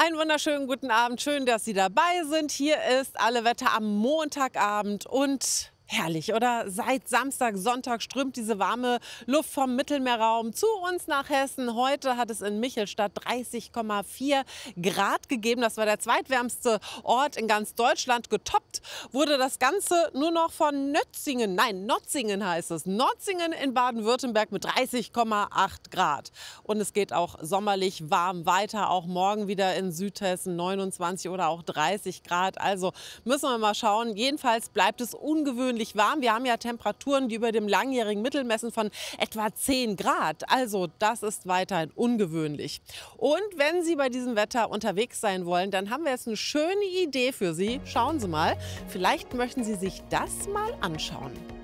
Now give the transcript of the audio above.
Einen wunderschönen guten Abend. Schön, dass Sie dabei sind. Hier ist Alle Wetter am Montagabend und herrlich, oder? Seit Samstag, Sonntag strömt diese warme Luft vom Mittelmeerraum zu uns nach Hessen. Heute hat es in Michelstadt 30,4 Grad gegeben. Das war der zweitwärmste Ort in ganz Deutschland. Getoppt wurde das Ganze nur noch von Nötzingen. Nein, Notzingen heißt es. Notzingen in Baden-Württemberg mit 30,8 Grad. Und es geht auch sommerlich warm weiter. Auch morgen wieder in Südhessen 29 oder auch 30 Grad. Also müssen wir mal schauen. Jedenfalls bleibt es ungewöhnlich warm. Wir haben ja Temperaturen, die über dem langjährigen Mittel messen von etwa 10 Grad. Also das ist weiterhin ungewöhnlich. Und wenn Sie bei diesem Wetter unterwegs sein wollen, dann haben wir jetzt eine schöne Idee für Sie. Schauen Sie mal, vielleicht möchten Sie sich das mal anschauen.